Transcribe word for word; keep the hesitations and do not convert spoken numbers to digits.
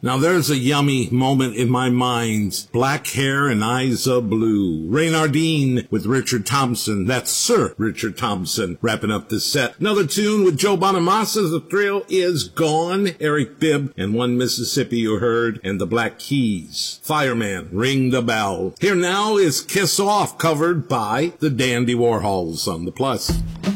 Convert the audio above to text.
Now there's a yummy moment in my mind. Black hair and eyes of blue. Reynardine with Richard Thompson. That's Sir Richard Thompson wrapping up this set. Another tune with Joe Bonamassa. The Thrill Is Gone. Eric Bibb and One Mississippi you heard. And the Black Keys. Fireman, Ring the Bell. Here now is Kiss Off, covered by the Dandy Warhols on the Plus.